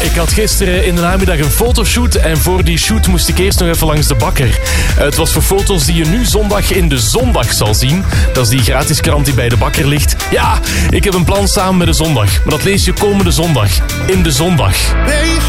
Ik had gisteren in de namiddag een fotoshoot en voor die shoot moest ik eerst nog even langs de bakker. Het was voor foto's die je nu zondag in de Zondag zal zien. Dat is die gratis krant die bij de bakker ligt. Ja, ik heb een plan samen met de Zondag, maar dat lees je komende zondag in de Zondag. Hey,